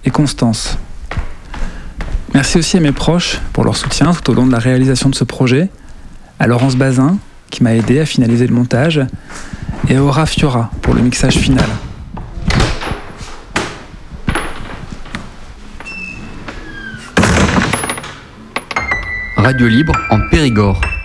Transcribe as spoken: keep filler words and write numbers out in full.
et Constance. Merci aussi à mes proches pour leur soutien tout au long de la réalisation de ce projet, à Laurence Bazin qui m'a aidé à finaliser le montage et à Aura Fiora pour le mixage final. Radio Libre en Périgord.